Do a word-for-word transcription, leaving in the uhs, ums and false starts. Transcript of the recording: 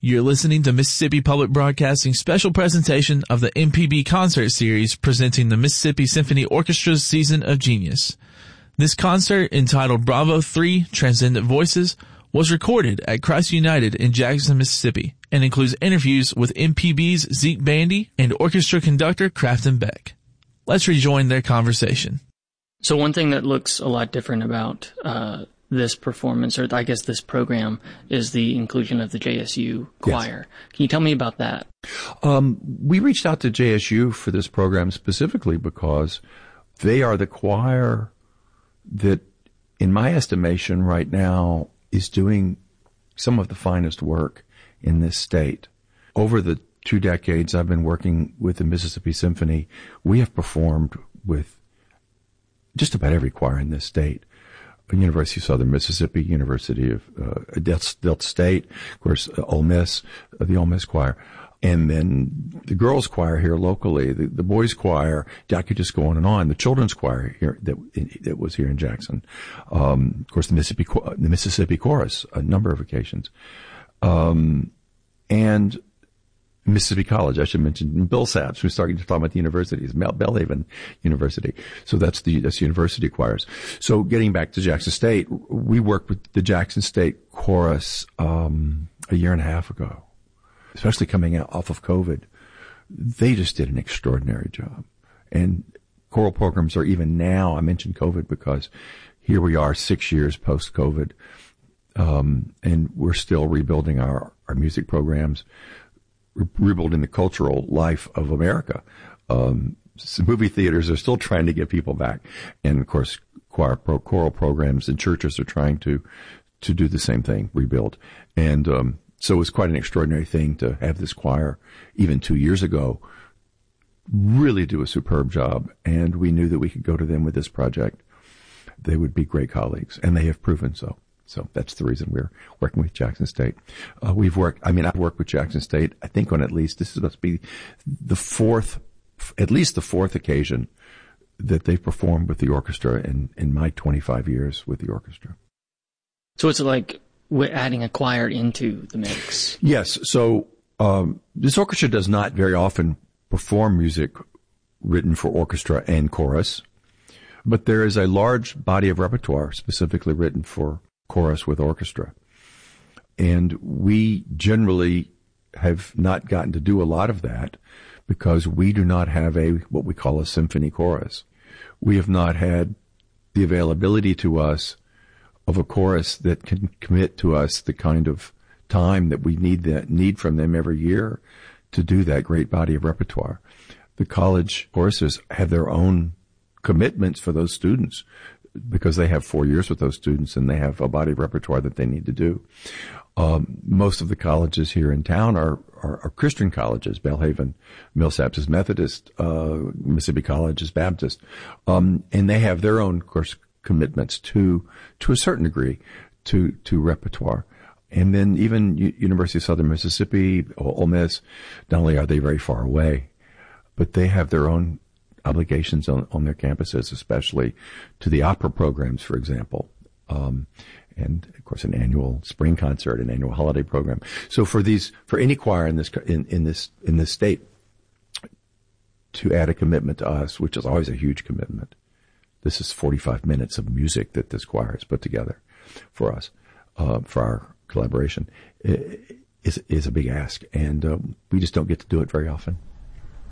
You're listening to Mississippi Public Broadcasting's special presentation of the M P B concert series presenting the Mississippi Symphony Orchestra's Season of Genius. This concert, entitled Bravo three Transcendent Voices, was recorded at Christ United in Jackson, Mississippi, and includes interviews with M P B's Zeke Bandy and orchestra conductor Crafton Beck. Let's rejoin their conversation. So one thing that looks a lot different about uh this performance, or I guess this program, is the inclusion of the J S U choir. Yes. Can you tell me about that? Um, we reached out to J S U for this program specifically because they are the choir that, in my estimation right now, is doing some of the finest work in this state. Over the two decades I've been working with the Mississippi Symphony, we have performed with just about every choir in this state. University of Southern Mississippi, University of uh, Delta State, of course, uh, Ole Miss, uh, the Ole Miss Choir, and then the girls' choir here locally, the, the boys' choir. I could just go on and on. The children's choir here that that was here in Jackson, um, of course, the Mississippi the Mississippi Chorus, a number of occasions, um, and Mississippi College, I should mention. Bill Saps, who's starting to talk about the universities, Belhaven University. So that's the, that's the university choirs. So getting back to Jackson State, we worked with the Jackson State Chorus, um, a year and a half ago, especially coming out off of COVID. They just did an extraordinary job. And choral programs are even now, I mentioned COVID because here we are six years post-COVID, um, and we're still rebuilding our, our music programs, rebuilding the cultural life of America. Um, movie theaters are still trying to get people back. And of course, choir pro, choral programs and churches are trying to, to do the same thing, rebuild. And, um, so it was quite an extraordinary thing to have this choir even two years ago really do a superb job. And we knew that we could go to them with this project. They would be great colleagues, and they have proven so. So that's the reason we're working with Jackson State. Uh, we've worked, I mean, I've worked with Jackson State, I think on at least, this is supposed to be the fourth, at least the fourth occasion that they've performed with the orchestra in, in my twenty-five years with the orchestra. So it's like we're adding a choir into the mix. Yes. So, um, this orchestra does not very often perform music written for orchestra and chorus, but there is a large body of repertoire specifically written for chorus with orchestra. And we generally have not gotten to do a lot of that because we do not have a, what we call a symphony chorus. We have not had the availability to us of a chorus that can commit to us the kind of time that we need that need from them every year to do that great body of repertoire. The college choruses have their own commitments for those students, because they have four years with those students and they have a body of repertoire that they need to do. Um, most of the colleges here in town are, are, are Christian colleges. Belhaven, Millsaps is Methodist, uh, Mississippi College is Baptist. Um, and they have their own course commitments to, to a certain degree to, to repertoire. And then even U- University of Southern Mississippi, Ole Miss, not only are they very far away, but they have their own obligations on, on their campuses, especially to the opera programs, for example, um, and of course an annual spring concert, an annual holiday program. So for these, for any choir in this in, in this in this state to add a commitment to us, which is always a huge commitment. This is forty-five minutes of music that this choir has put together for us, uh, for our collaboration, is is a big ask, and uh, we just don't get to do it very often.